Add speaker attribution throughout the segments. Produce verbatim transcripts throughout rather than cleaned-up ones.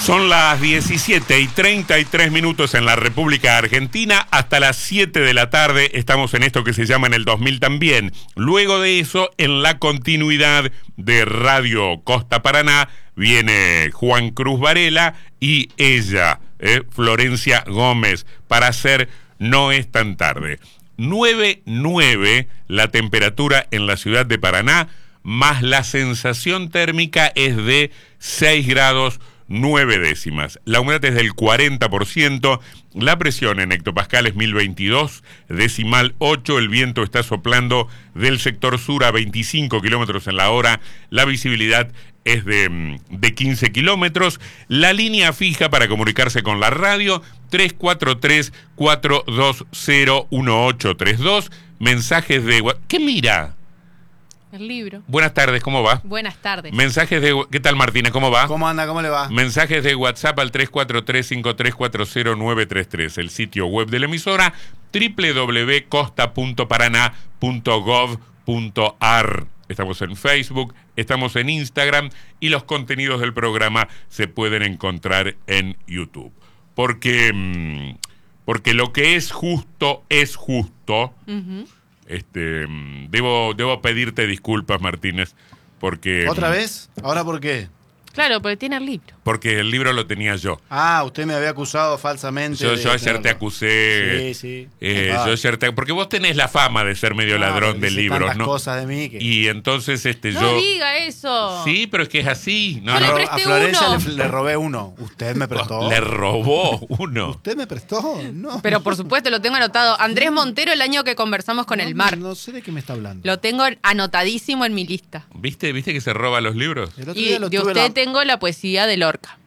Speaker 1: Son las diecisiete y treinta y tres minutos en la República Argentina. Hasta las siete de la tarde estamos en esto que se llama En el dos mil también. Luego de eso, en la continuidad de Radio Costa Paraná, viene Juan Cruz Varela y ella, eh, Florencia Gómez, para hacer No es tan tarde. nueve nueve la temperatura en la ciudad de Paraná, más la sensación térmica es de seis grados nueve décimas. La humedad es del cuarenta por ciento, la presión en hectopascales mil veintidós, decimal ocho, el viento está soplando del sector sur a veinticinco kilómetros en la hora, la visibilidad es de, de quince kilómetros, la línea fija para comunicarse con la radio, tres cuatro tres, cuatro dos cero, uno ocho tres dos, mensajes de... ¿Qué mira?
Speaker 2: El libro.
Speaker 1: Buenas tardes, ¿cómo va?
Speaker 2: Buenas tardes.
Speaker 1: Mensajes de... ¿Qué tal, Martina? ¿Cómo va?
Speaker 3: ¿Cómo anda? ¿Cómo le va?
Speaker 1: Mensajes de WhatsApp al tres cuatro tres, cinco tres cuatro cero, nueve tres tres. El sitio web de la emisora, doble u doble u doble u punto costa punto paraná punto gov punto ar. Estamos en Facebook, estamos en Instagram y los contenidos del programa se pueden encontrar en YouTube. Porque, porque lo que es justo es justo. Uh-huh. Este, debo, debo pedirte disculpas, Martínez, porque...
Speaker 3: ¿Otra vez? ¿Ahora por qué?
Speaker 2: Claro, porque tiene el libro.
Speaker 1: Porque el libro lo tenía yo.
Speaker 3: Ah, usted me había acusado falsamente.
Speaker 1: Yo,
Speaker 3: de
Speaker 1: yo ayer
Speaker 3: tenerlo.
Speaker 1: te acusé.
Speaker 3: Sí, sí.
Speaker 1: Eh,
Speaker 3: ah.
Speaker 1: yo ayer te, porque vos tenés la fama de ser medio
Speaker 3: Claro,
Speaker 1: ladrón de
Speaker 3: dice
Speaker 1: libros,
Speaker 3: tantas
Speaker 1: ¿no?
Speaker 3: cosas de mí que...
Speaker 1: Y entonces este
Speaker 2: no
Speaker 1: yo...
Speaker 2: No diga eso.
Speaker 1: Sí, pero es que es así. No,
Speaker 2: yo
Speaker 1: no.
Speaker 2: le presté
Speaker 3: a Florencia
Speaker 2: uno.
Speaker 3: le, le robé uno. ¿Usted me prestó?
Speaker 1: Le robó uno.
Speaker 3: ¿Usted me prestó? No.
Speaker 2: Pero por supuesto lo tengo anotado. Andrés Montero, el año que conversamos con
Speaker 3: no,
Speaker 2: el mar.
Speaker 3: No sé de qué me está hablando.
Speaker 2: Lo tengo anotadísimo en mi lista.
Speaker 1: ¿Viste? ¿Viste que se roba los libros?
Speaker 3: El otro
Speaker 2: Y
Speaker 3: día lo
Speaker 2: de
Speaker 3: tuve
Speaker 2: usted
Speaker 3: la...
Speaker 2: tengo la poesía de Lorca.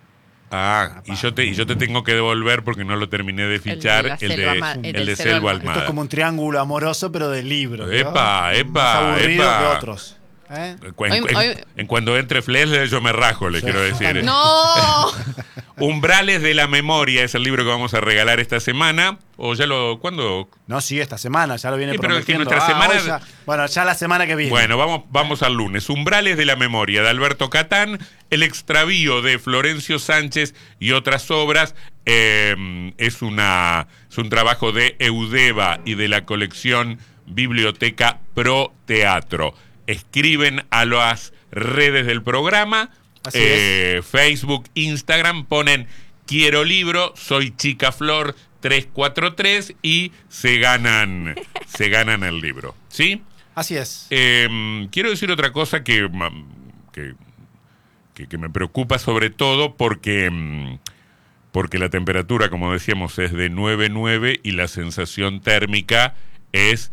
Speaker 1: Ah, y yo te y yo te tengo que devolver porque no lo terminé de fichar, el de, el de,
Speaker 2: Selva,
Speaker 1: el de
Speaker 2: Selva
Speaker 1: Selva
Speaker 2: Almada.
Speaker 1: Almada.
Speaker 3: Esto es como un triángulo amoroso, pero de libro. ¿no?
Speaker 1: Epa, epa,
Speaker 3: Más aburrido
Speaker 1: epa.
Speaker 3: que otros. ¿Eh?
Speaker 1: En,
Speaker 2: Hoy-
Speaker 1: en-
Speaker 2: hoy-
Speaker 1: en cuando entre Flesler yo me rajo, le
Speaker 3: Sí.
Speaker 1: quiero decir.
Speaker 2: ¡No!
Speaker 1: Umbrales de la Memoria es el libro que vamos a regalar esta semana. O ya lo... ¿Cuándo?
Speaker 3: No, sí, esta semana, ya lo viene
Speaker 1: Sí, pero es que
Speaker 3: prometiendo.
Speaker 1: nuestra
Speaker 3: Ah,
Speaker 1: semana-
Speaker 3: hoy ya- bueno, ya la semana que viene.
Speaker 1: Bueno, vamos, vamos al lunes. Umbrales de la Memoria de Alberto Catán, El extravío de Florencio Sánchez y otras obras. Eh, es, una, es un trabajo de Eudeva y de la colección Biblioteca Pro Teatro. Escriben a las redes del programa,
Speaker 3: Así
Speaker 1: eh, Facebook, Instagram, ponen quiero libro, soy Chica Flor tres cuatro tres y se ganan, se ganan el libro, ¿sí?
Speaker 3: Así es.
Speaker 1: Eh, quiero decir otra cosa que, que, que, que me preocupa sobre todo porque, porque la temperatura, como decíamos, es de nueve nueve y la sensación térmica es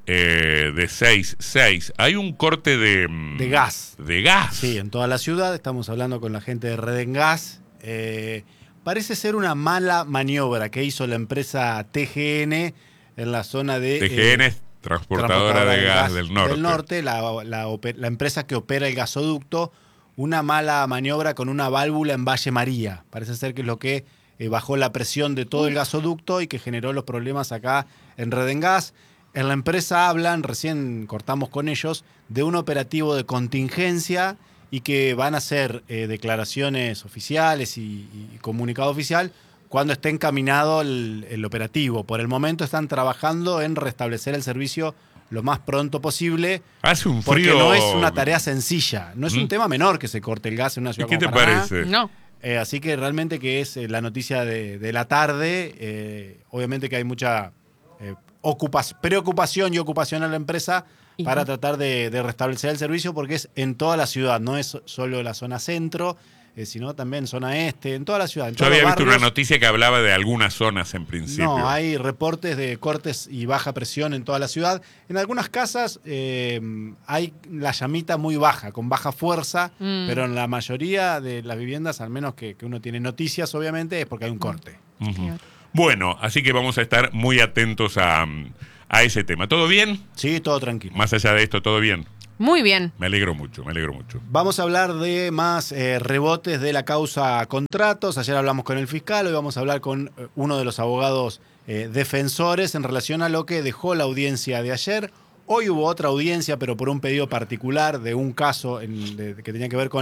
Speaker 1: eh, de seis seis. Hay un corte de...
Speaker 3: De gas.
Speaker 1: De gas.
Speaker 3: Sí, en toda la ciudad. Estamos hablando con la gente de Redengas. Eh, parece ser una mala maniobra que hizo la empresa T G N en la zona de...
Speaker 1: T G N
Speaker 3: eh,
Speaker 1: es transportadora de gas del norte.
Speaker 3: Del norte, la, la, la empresa que opera el gasoducto, una mala maniobra con una válvula en Valle María. Parece ser que es lo que eh, bajó la presión de todo el gasoducto y que generó los problemas acá en Redengas. En la empresa hablan, recién cortamos con ellos, de un operativo de contingencia y que van a hacer eh, declaraciones oficiales y, y comunicado oficial cuando esté encaminado el, el operativo. Por el momento están trabajando en restablecer el servicio lo más pronto posible.
Speaker 1: Hace un
Speaker 3: porque
Speaker 1: frío...
Speaker 3: no es una tarea sencilla. No es
Speaker 1: ¿Mm?
Speaker 3: un tema menor que se corte el gas en una
Speaker 1: ¿Y
Speaker 3: ciudad
Speaker 1: qué te
Speaker 3: como Paraná.
Speaker 1: parece?
Speaker 2: No.
Speaker 3: Eh, así que realmente que es eh, la noticia de, de la tarde. Eh, obviamente que hay mucha eh, ocupa- preocupación y ocupación en la empresa
Speaker 2: ¿Y?
Speaker 3: para tratar de, de restablecer el servicio porque es en toda la ciudad, no es solo la zona centro, eh, sino también zona este, en toda la ciudad. En
Speaker 1: Yo
Speaker 3: todos
Speaker 1: había
Speaker 3: los
Speaker 1: visto una
Speaker 3: barrios.
Speaker 1: noticia que hablaba de algunas zonas en principio.
Speaker 3: No, hay reportes de cortes y baja presión en toda la ciudad. En algunas casas eh, hay la llamita muy baja, con baja fuerza,
Speaker 2: Mm.
Speaker 3: pero en la mayoría de las viviendas, al menos que, que uno tiene noticias, obviamente, es porque hay un corte.
Speaker 1: Ujú. Bueno, así que vamos a estar muy atentos a, a ese tema. ¿Todo bien?
Speaker 3: Sí, todo tranquilo.
Speaker 1: Más allá de esto, ¿todo bien?
Speaker 2: Muy bien.
Speaker 1: Me alegro mucho, me alegro mucho.
Speaker 3: Vamos a hablar de más eh, rebotes de la causa contratos. Ayer hablamos con el fiscal, hoy vamos a hablar con eh, uno de los abogados eh, defensores en relación a lo que dejó la audiencia de ayer. Hoy hubo otra audiencia, pero por un pedido particular de un caso en, de, que tenía que ver con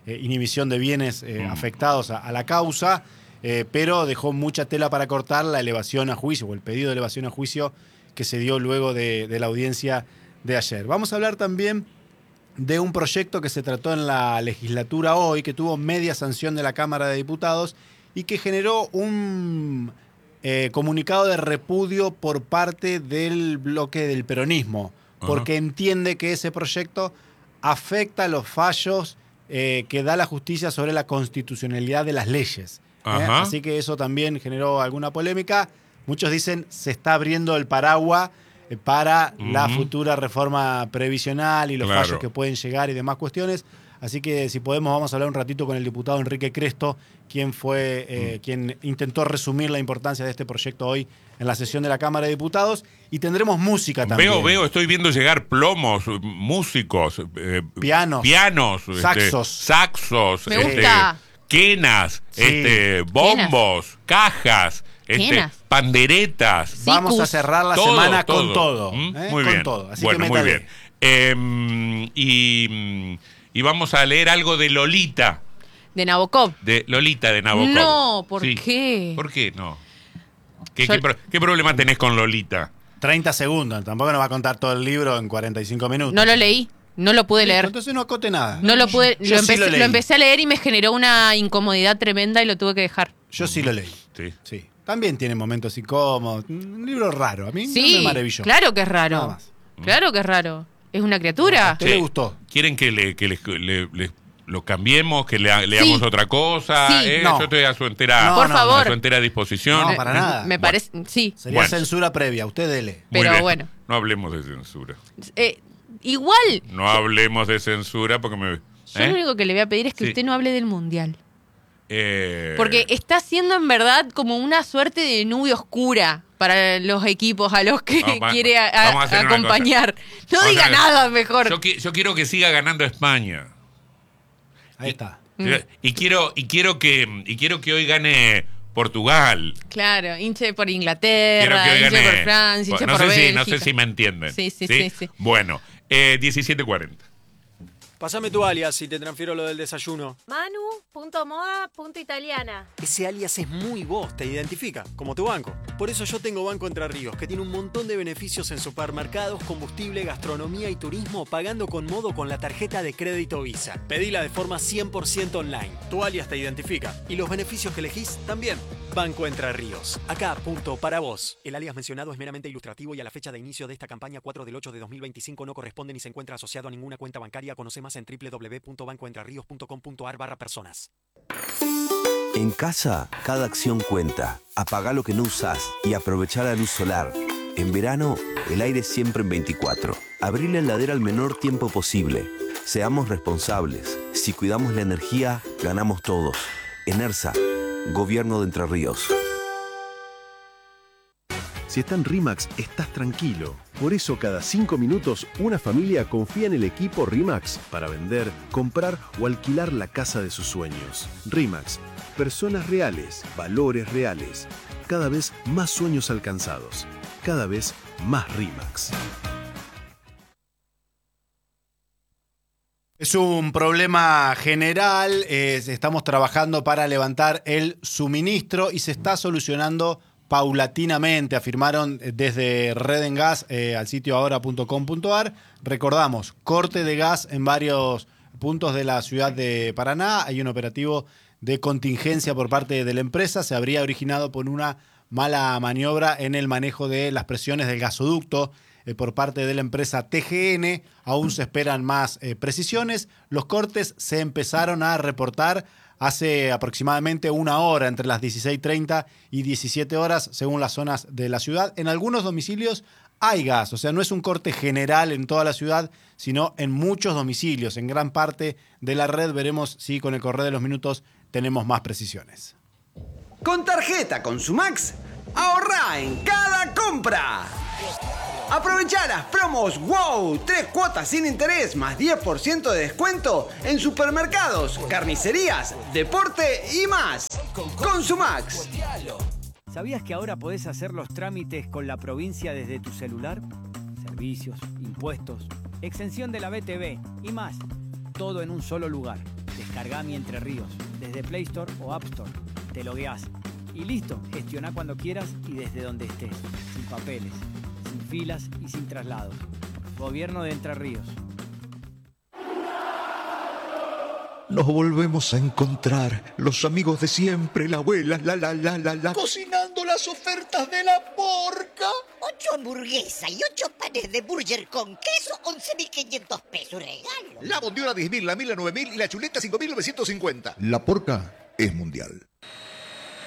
Speaker 3: eh, inhibición de bienes eh,
Speaker 1: Mm.
Speaker 3: afectados a, a la causa, eh, pero dejó mucha tela para cortar la elevación a juicio, o el pedido de elevación a juicio que se dio luego de, de la audiencia de ayer. Vamos a hablar también de un proyecto que se trató en la legislatura hoy, que tuvo media sanción de la Cámara de Diputados y que generó un eh, comunicado de repudio por parte del bloque del peronismo, porque
Speaker 1: Ajá.
Speaker 3: entiende que ese proyecto afecta los fallos eh, que da la justicia sobre la constitucionalidad de las leyes. ¿eh?
Speaker 1: Ajá.
Speaker 3: Así que eso también generó alguna polémica. Muchos dicen se está abriendo el paraguas eh, para
Speaker 1: Ujú.
Speaker 3: la futura reforma previsional y los
Speaker 1: Claro.
Speaker 3: fallos que pueden llegar y demás cuestiones. Así que si podemos vamos a hablar un ratito con el diputado Enrique Cresto, quien fue eh,
Speaker 1: Mm.
Speaker 3: quien intentó resumir la importancia de este proyecto hoy en la sesión de la Cámara de Diputados. Y tendremos música también.
Speaker 1: Veo, veo, estoy viendo llegar plomos, músicos, eh,
Speaker 3: Pianos.
Speaker 1: pianos, este,
Speaker 3: Saxos.
Speaker 1: saxos,
Speaker 2: Me
Speaker 1: este,
Speaker 2: gusta.
Speaker 1: quenas,
Speaker 3: Sí.
Speaker 1: este, bombos, cajas, este,
Speaker 2: Quenas.
Speaker 1: panderetas.
Speaker 2: Sí.
Speaker 3: Vamos
Speaker 2: Cicus.
Speaker 3: a cerrar la
Speaker 1: Todo,
Speaker 3: semana
Speaker 1: todo.
Speaker 3: con todo.
Speaker 1: ¿Mm?
Speaker 3: ¿eh?
Speaker 1: Muy
Speaker 3: con
Speaker 1: bien.
Speaker 3: todo. Así
Speaker 1: bueno,
Speaker 3: que
Speaker 1: muy
Speaker 3: métale.
Speaker 1: bien. Eh, y, y vamos a leer algo de Lolita,
Speaker 2: De Nabokov.
Speaker 1: de Lolita de Nabokov.
Speaker 2: No, ¿por
Speaker 1: Sí.
Speaker 2: qué?
Speaker 1: ¿Por qué no? ¿Qué,
Speaker 2: Yo-
Speaker 1: qué pro- qué problema tenés con Lolita?
Speaker 3: treinta segundos. Tampoco nos va a contar todo el libro en cuarenta y cinco minutos.
Speaker 2: No lo leí, no lo pude
Speaker 3: Listo,
Speaker 2: leer.
Speaker 3: Entonces no acote nada.
Speaker 2: No lo pude,
Speaker 3: Yo
Speaker 2: lo
Speaker 3: sí
Speaker 2: empecé,
Speaker 3: lo
Speaker 2: lo,
Speaker 3: leí.
Speaker 2: empecé a leer y me generó una incomodidad tremenda y lo tuve que dejar.
Speaker 3: Yo sí lo leí.
Speaker 1: Sí.
Speaker 3: Sí. También tiene momentos incómodos. Un libro raro. A mí no
Speaker 2: Sí,
Speaker 3: me maravilló.
Speaker 2: claro que es
Speaker 3: Nada
Speaker 2: raro.
Speaker 3: más.
Speaker 2: Claro que es raro. Es una criatura.
Speaker 3: ¿Te le gustó?
Speaker 1: ¿Quieren que le, que le- le- le- lo cambiemos, que le, leamos
Speaker 2: Sí.
Speaker 1: otra cosa?
Speaker 2: Sí.
Speaker 1: Eh,
Speaker 3: No.
Speaker 1: Yo estoy a su entera,
Speaker 3: No,
Speaker 2: Por
Speaker 3: no,
Speaker 2: favor.
Speaker 1: a su entera disposición.
Speaker 3: No,
Speaker 1: Eh,
Speaker 3: para nada.
Speaker 2: Me
Speaker 1: Bueno.
Speaker 2: parece, sí.
Speaker 3: Sería
Speaker 1: Bueno.
Speaker 3: censura previa. Usted dele.
Speaker 1: Muy
Speaker 2: Pero
Speaker 1: bien.
Speaker 2: bueno.
Speaker 1: No hablemos de censura.
Speaker 2: Eh, igual,
Speaker 1: No hablemos de censura porque me...
Speaker 2: yo
Speaker 1: ¿eh?
Speaker 2: lo único que le voy a pedir es que
Speaker 1: Sí.
Speaker 2: usted no hable del mundial.
Speaker 1: Eh,
Speaker 2: Porque está haciendo en verdad como una suerte de nube oscura para los equipos a los que
Speaker 1: Vamos, va-
Speaker 2: quiere a- a-
Speaker 1: vamos a hacer una
Speaker 2: acompañar. No
Speaker 1: Vamos
Speaker 2: diga
Speaker 1: a-
Speaker 2: nada mejor.
Speaker 1: Yo, qui- yo quiero que siga ganando España.
Speaker 3: Ahí está.
Speaker 2: Mm.
Speaker 1: Y quiero, y quiero que, y quiero que hoy gane Portugal.
Speaker 2: Claro, hinche por
Speaker 1: Quiero
Speaker 2: Inglaterra,
Speaker 1: que hoy
Speaker 2: hinche
Speaker 1: gane.
Speaker 2: por Francia, hinche
Speaker 1: no
Speaker 2: por
Speaker 1: sé si,
Speaker 2: Bélgica.
Speaker 1: no sé si me entienden.
Speaker 2: Sí, sí, sí, sí.
Speaker 1: Bueno, eh, diecisiete cuarenta.
Speaker 4: Pásame tu alias y te transfiero lo del desayuno.
Speaker 5: Manu.moda.italiana.
Speaker 4: Ese alias es muy vos, te identifica, como tu banco. Por eso yo tengo Banco Entre Ríos, que tiene un montón de beneficios en supermercados, combustible, gastronomía y turismo, pagando con modo con la tarjeta de crédito Visa. Pedila de forma cien por ciento online. Tu alias te identifica. Y los beneficios que elegís también. Banco Entre Ríos. Acá, punto para vos. El alias mencionado es meramente ilustrativo y a la fecha de inicio de esta campaña cuatro del ocho de dos mil veinticinco no corresponde ni se encuentra asociado a ninguna cuenta bancaria. Conoce más en w w w punto banco entre ríos punto com punto a r barra personas.
Speaker 6: En casa, cada acción cuenta. Apagá lo que no usás y aprovechá la luz solar. En verano, el aire siempre en veinticuatro. Abrí la heladera al menor tiempo posible. Seamos responsables. Si cuidamos la energía, ganamos todos. Enersa, Gobierno de Entre Ríos.
Speaker 7: Si está en RIMAX, estás tranquilo. Por eso cada cinco minutos una familia confía en el equipo RIMAX para vender, comprar o alquilar la casa de sus sueños. RIMAX, personas reales, valores reales. Cada vez más sueños alcanzados. Cada vez más RIMAX.
Speaker 3: Es un problema general. eh, estamos trabajando para levantar el suministro y se está solucionando paulatinamente, afirmaron desde Redengas eh, al sitio ahora punto com punto a r. Recordamos, corte de gas en varios puntos de la ciudad de Paraná. Hay un operativo de contingencia por parte de la empresa. Se habría originado por una mala maniobra en el manejo de las presiones del gasoducto eh, por parte de la empresa T G N. Aún se esperan más eh, precisiones. Los cortes se empezaron a reportar hace aproximadamente una hora, entre las dieciséis treinta y diecisiete horas, según las zonas de la ciudad. En algunos domicilios hay gas, o sea, no es un corte general en toda la ciudad, sino en muchos domicilios, en gran parte de la red. Veremos si con el correr de los minutos tenemos más precisiones.
Speaker 8: Con tarjeta Consumax, ahorrá en cada compra. Aprovechá las promos WOW, tres cuotas sin interés más diez por ciento de descuento en supermercados, carnicerías, deporte y más. Consumax.
Speaker 9: ¿Sabías que ahora podés hacer los trámites con la provincia desde tu celular? Servicios, impuestos, exención de la B T V y más. Todo en un solo lugar. Descargá Mi Entre Ríos desde Play Store o App Store. Te logueás y listo, gestioná cuando quieras y desde donde estés. Sin papeles, sin filas y sin traslados. Gobierno de Entre Ríos.
Speaker 5: Nos volvemos a encontrar, los amigos de siempre, la abuela, la la la la la.
Speaker 10: Cocinando las ofertas de la Porca.
Speaker 11: Ocho hamburguesas y ocho panes de burger con queso, once mil quinientos pesos regalo.
Speaker 10: La bondiola diez mil, la mil a nueve mil y la chuleta cinco mil novecientos cincuenta.
Speaker 5: La Porca es mundial.